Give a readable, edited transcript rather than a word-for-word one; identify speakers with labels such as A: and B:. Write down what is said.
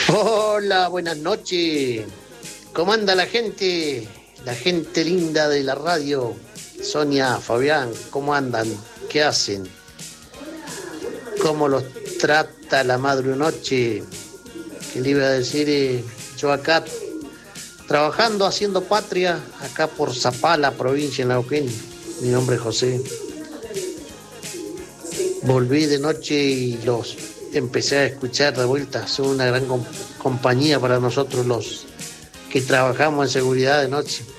A: Hola, buenas noches. ¿Cómo anda la gente? La gente linda de la radio. Sonia, Fabián, ¿cómo andan? ¿Qué hacen? ¿Cómo los trata la madre noche? ¿Qué le iba a decir? Yo acá trabajando, haciendo patria, acá por Zapala, provincia en Neuquén. Mi nombre es José. Volví de noche y los empecé a escuchar de vuelta. Son una gran compañía para nosotros los que trabajamos en seguridad de noche.